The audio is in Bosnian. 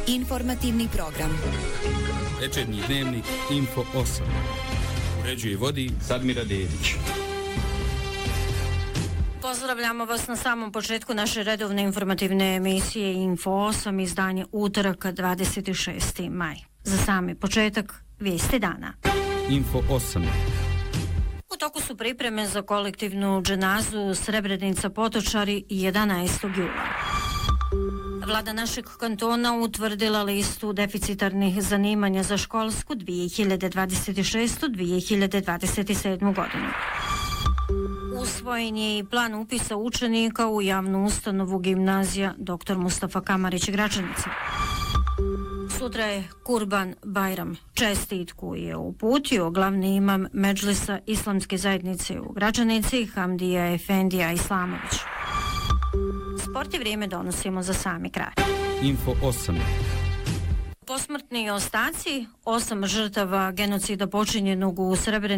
Informativni program. Večernji dnevnik Info 8. Uređuje i vodi Sadmira Dedić. Pozdravljamo vas na samom početku naše redovne informativne emisije Info 8, izdanje utorak 26. maj. Za sami početak vijesti dana. Info 8. U toku su pripreme za kolektivnu dženazu Srebrenica Potočari 11. jula. Vlada našeg kantona utvrdila listu deficitarnih zanimanja za školsku 2026-2027 godinu. Usvojen je i plan upisa učenika u javnu ustanovu gimnazija Dr. Mustafa Kamarić Gračanica. Sutra je Kurban Bajram. Čestitku je uputio glavni imam Medžlisa Islamske zajednice u Gračanici Hamdija Efendija Islamović. Sport i vrijeme donosimo za sami kraj. Info 8. Posmrtni ostaci 8 žrtava genocida počinjenog u Srebrenici